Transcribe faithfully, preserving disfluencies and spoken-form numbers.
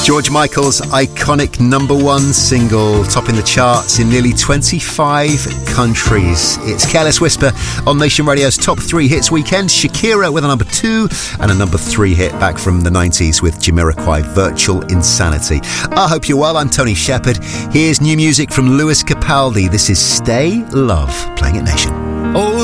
George Michael's iconic number one single, topping the charts in nearly twenty-five countries. It's Careless Whisper on Nation Radio's Top three Hits Weekend. Shakira with a number two and a number three hit back from the nineties with Jamiroquai, Virtual Insanity. I hope you're well. I'm Tony Shepherd. Here's new music from Lewis Capaldi. This is Stay Love, playing at Nation. Oh,